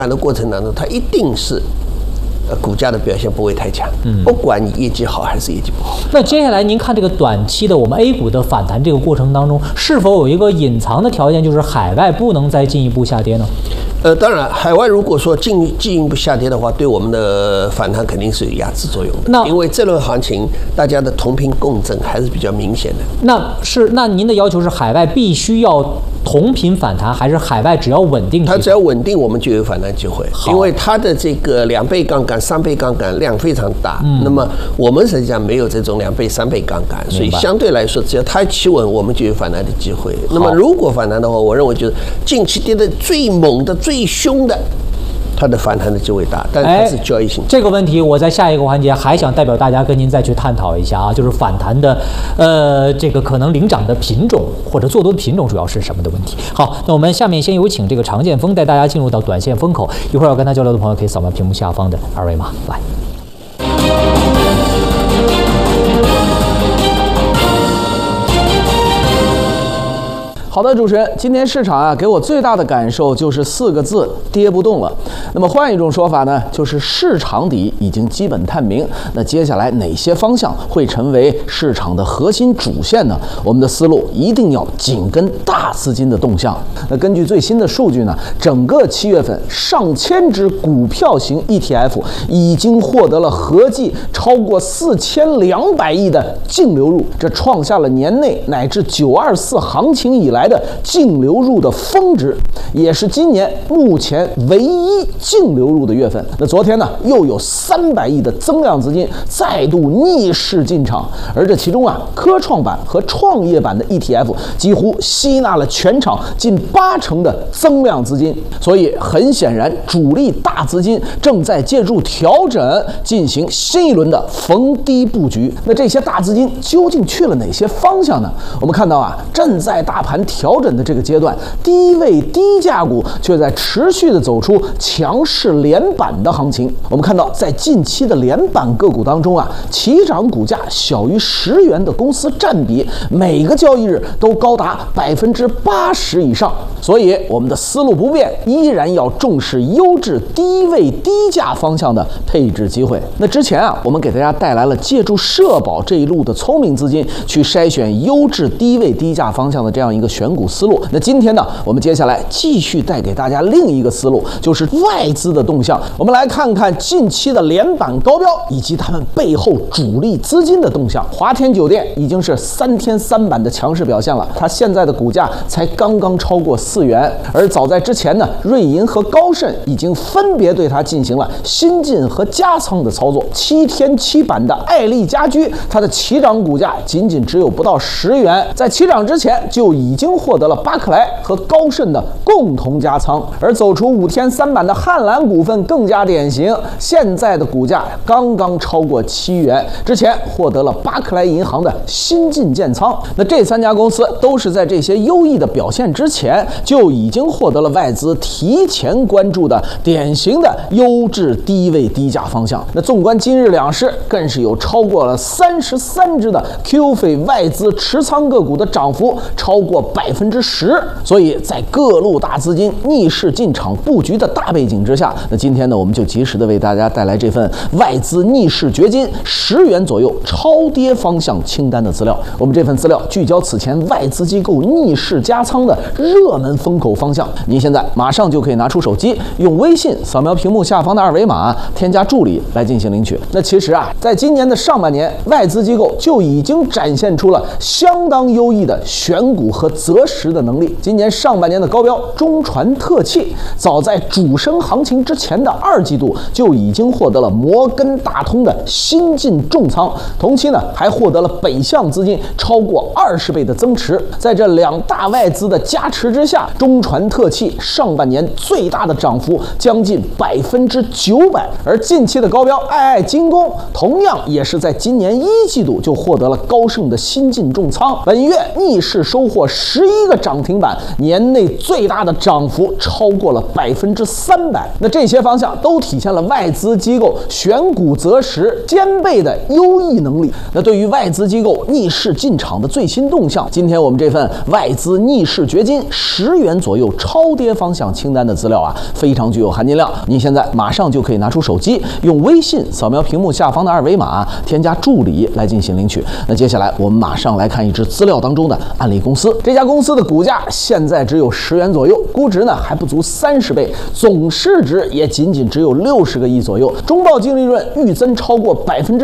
的过程当中，它一定是股价的表现不会太强，不管你业绩好还是业绩不好。 那接下来您看这个短期的我们 A 股的反弹这个过程当中，是否有一个隐藏的条件，就是海外不能再进一步下跌呢？ 当然，海外如果说进一步下跌的话，对我们的反弹肯定是有压制作用的。因为这轮行情大家的同频共振还是比较明显的。 那您的要求是海外必须要同频反弹，还是海外只要稳定？ 它只要稳定，我们就有反弹机会。因为它的这个2倍杠杆、3倍杠杆量非常大，那么我们实际上没有这种2倍、3倍杠杆，所以相对来说，只要它企稳，我们就有反弹的机会。那么如果反弹的话，我认为就是近期跌的最猛的、最凶的，它的反弹的机会大，但它是交易性。 这个问题我在下一个环节还想代表大家跟您再去探讨一下啊，就是反弹的这个可能领涨的品种或者做多的品种主要是什么的问题。好，那我们下面先有请这个常建锋带大家进入到短线风口，一会儿要跟他交流的朋友可以扫描屏幕下方的二维码来。 好的，主持人，今天市场给我最大的感受就是4个字：跌不动了。那么换一种说法呢，就是市场底已经基本探明。那接下来哪些方向会成为市场的核心主线呢？我们的思路一定要紧跟大资金的动向。那根据最新的数据呢，整个7月份上千只股票型 ETF 已经获得了合计超过4200亿的净流入，这创下了年内乃至924行情以来的净流入的峰值，也是今年目前唯一净流入的月份。那昨天呢，又有300亿的增量资金再度逆势进场，而这其中科创板和创业板的 ETF 几乎吸纳了全场近80%的增量资金。所以很显然，主力大资金正在借助调整进行新一轮的逢低布局。那这些大资金究竟去了哪些方向呢？我们看到正在大盘调整的这个阶段，低位低价股却在持续的走出强势连板的行情。我们看到，在近期的连板个股当中起涨股价小于10元的公司占比，每个交易日都高达80%以上。所以我们的思路不变，依然要重视优质低位低价方向的配置机会。那之前我们给大家带来了借助社保这一路的聪明资金去筛选优质低位低价方向的这样一个选股思路。那今天呢，我们接下来继续带给大家另一个思路，就是外资的动向。我们来看看近期的连板高标以及他们背后主力资金的动向。华天酒店已经是3天3板的强势表现了，它现在的股价才刚刚超过4元，而早在之前呢，瑞银和高盛已经分别对它进行了新进和加仓的操作。7天7板的爱丽家居，它的起涨股价仅只有不到10元，在起涨之前就已经获得了巴克莱和高盛的共同加仓。而走出5天3板的汉兰股份更加典型，现在的股价刚刚超过7元，之前获得了巴克莱银行的新进建仓。那这3家公司都是在这些优异的表现之前就已经获得了外资提前关注的典型的优质低位低价方向。那纵观今日两市，更是有超过了33只的 QF 外资持仓个股的涨幅超过10%。所以在各路大资金逆势进场布局的大背景之下，那今天呢，我们就及时的为大家带来这份外资逆势掘金10元左右超跌方向清单的资料。我们这份资料聚焦此前外资机构逆势加仓的热门风口方向。您现在马上就可以拿出手机，用微信扫描屏幕下方的2维码，添加助理来进行领取。那其实在今年的上半年，外资机构就已经展现出了相当优异的选股和择时的能力。今年上半年的高标中传特气，早在主升行情之前的2季度就已经获得了摩根大通的新进重仓，同期呢还获得了北向资金超过20倍的增持。在这2大外资的加持之下，中传特气上半年最大的涨幅将近900%，而近期的高标爱精工同样也是在今年1季度就获得了高盛的新进重仓，本月逆势收获10 11个涨停板，年内最大的涨幅超过了300%。那这些方向都体现了外资机构选股择时兼备的优异能力。那对于外资机构逆势进场的最新动向，今天我们这份外资逆势掘金10元左右超跌方向清单的资料啊，非常具有含金量。您现在马上就可以拿出手机，用微信扫描屏幕下方的2维码，添加助理来进行领取。那接下来我们马上来看一只资料当中的案例公司。这家公司的股价现在只有10元左右，估值呢还不足30倍，总市值也仅只有60个亿左右，中报净利润预增超过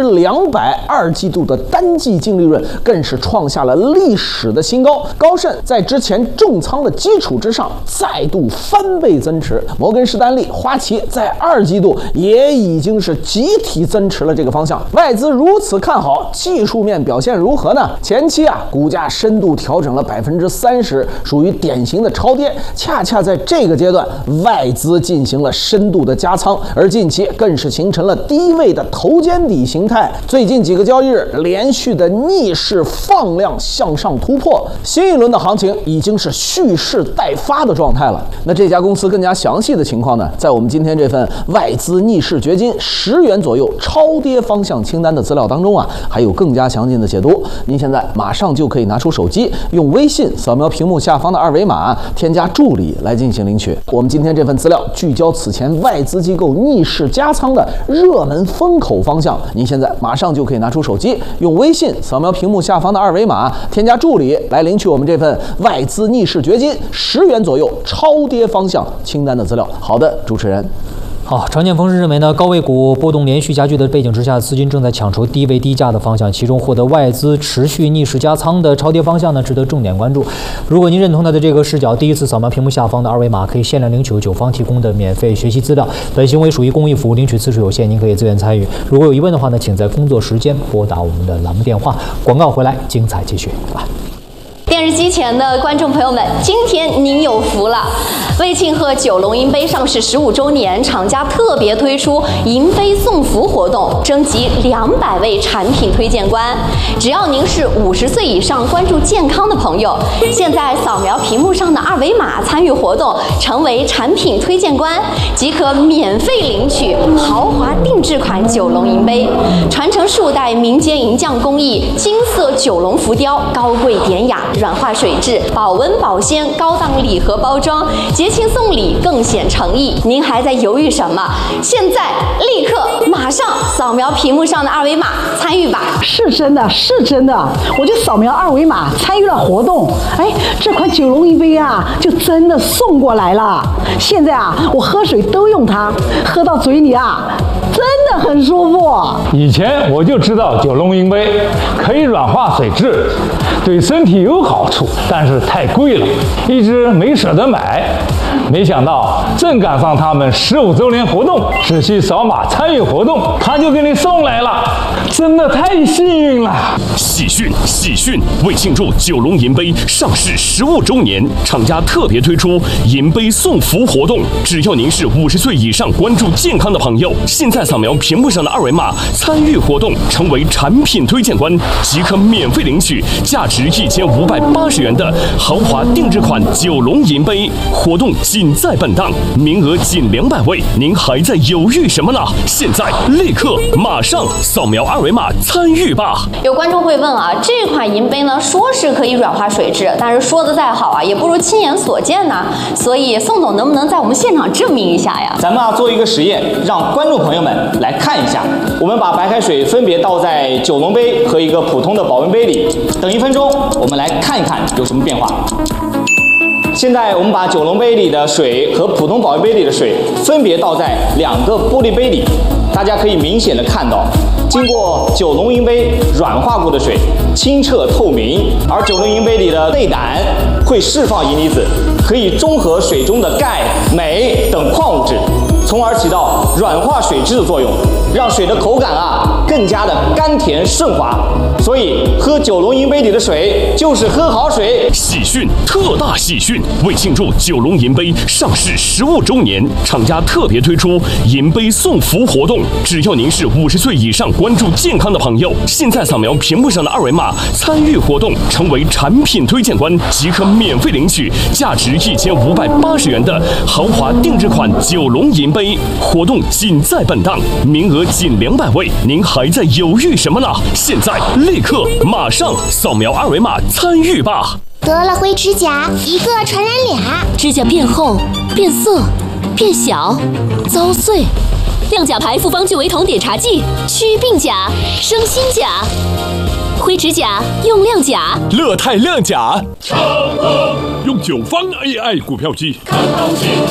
200%，2季度的单季净利润更是创下了历史的新高。高盛在之前重仓的基础之上再度翻倍增持，摩根士丹利、花旗在2季度也已经是集体增持了这个方向。外资如此看好，技术面表现如何呢？前期股价深度调整了30%，属于典型的超跌。恰恰在这个阶段，外资进行了深度的加仓，而近期更是形成了低位的头肩底形态。最近几个交易日连续的逆势放量向上突破，新一轮的行情已经是蓄势待发的状态了。那这家公司更加详细的情况呢，在我们今天这份外资逆势掘金10元左右超跌方向清单的资料当中还有更加详尽的解读。您现在马上就可以拿出手机，用微信扫描屏幕下方的2维码，添加助理来进行领取。我们今天这份资料聚焦此前外资机构逆势加仓的热门风口方向，您现在马上就可以拿出手机，用微信扫描屏幕下方的2维码，添加助理来领取我们这份外资逆势掘金10元左右超跌方向清单的资料。好的，主持人。 好，常见风是认为呢，高位股波动连续加剧的背景之下，资金正在抢筹低位低价的方向，其中获得外资持续逆势加仓的超跌方向呢，值得重点关注。如果您认同他的这个视角，第一次扫描屏幕下方的2维码，可以限量领取9方提供的免费学习资料。本行为属于公益服务，领取次数有限，您可以自愿参与。如果有疑问的话呢，请在工作时间拨打我们的栏目电话。广告回来，精彩继续。 电视机前的观众朋友们，今天您有福了！为庆贺九龙银杯上市15周年，厂家特别推出银杯送福活动，征集200位产品推荐官。只要您是50岁以上关注健康的朋友，现在扫描屏幕上的2维码参与活动，成为产品推荐官，即可免费领取豪华定制款九龙银杯，传承数代民间银匠工艺，金色九龙浮雕，高贵典雅。软化水质，保温保鲜，高档礼盒包装，节庆送礼更显诚意。您还在犹豫什么？现在立刻马上扫描屏幕上的2维码参与吧！ 是真的，是真的，我就扫描2维码参与了活动。哎，这款九龙银杯就真的送过来了。现在我喝水都用它，喝到嘴里真的很舒服。 以前我就知道九龙银杯可以软化水质，对身体有好处，但是太贵了，一直没舍得买。没想到正赶上他们15周年活动，只需扫码参与活动，他就给你送来了，真的太幸运了！ 喜讯！为庆祝九龙银杯上市15周年，厂家特别推出银杯送福活动。只要您是50岁以上关注健康的朋友，现在扫描屏幕上的2维码参与活动，成为产品推荐官，即可免费领取价值1580元的豪华定制款九龙银杯。活动仅在本档，名额仅200位，您还在犹豫什么呢？现在立刻马上扫描2维码参与吧！ 有观众会问这款银杯呢，说是可以软化水质，但是说的再好也不如亲眼所见呢。所以宋总能不能在我们现场证明一下呀？ 咱们做一个实验，让观众朋友们来看一下。我们把白开水分别倒在九龙杯和一个普通的保温杯里，等1分钟，我们来看一看有什么变化。现在我们把九龙杯里的水和普通保温杯里的水分别倒在2个玻璃杯里，大家可以明显的看到，经过九龙银杯软化过的水清澈透明，而九龙银杯里的内胆会释放银离子，可以中和水中的钙、镁等矿物质，从而起到软化水质的作用，让水的口感更加的甘甜顺滑。所以喝九龙银杯里的水就是喝好水。 喜讯，特大喜讯！为庆祝九龙银杯上市15周年，厂家特别推出银杯送福活动。只要您是50岁以上关注健康的朋友，现在扫描屏幕上的二维码参与活动，成为产品推荐官，即可免费领取价值1580元的豪华定制款九龙银杯。活动仅在本档，名额仅200位，您还在犹豫什么呢？现在立刻马上扫描二维码参与吧！ 得了灰指甲，一个传染俩， 指甲变厚、变色、变小、遭碎。亮甲牌复方聚维酮碘茶剂，祛病甲、生新甲。灰指甲用亮甲， 乐泰亮甲， 用9方 AI 股票机。